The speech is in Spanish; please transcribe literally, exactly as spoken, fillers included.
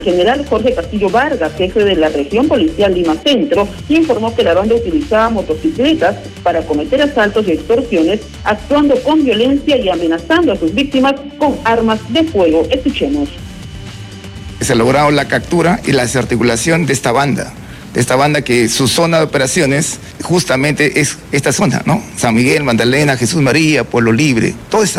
General Jorge Castillo Vargas, jefe de la región policial Lima Centro, informó que la banda utilizaba motocicletas para cometer asaltos y extorsiones, actuando con violencia y amenazando a sus víctimas con armas de fuego. Escuchemos. Se ha logrado la captura y la desarticulación de esta banda, de esta banda que su zona de operaciones justamente es esta zona, ¿no? San Miguel, Magdalena, Jesús María, Pueblo Libre, toda esta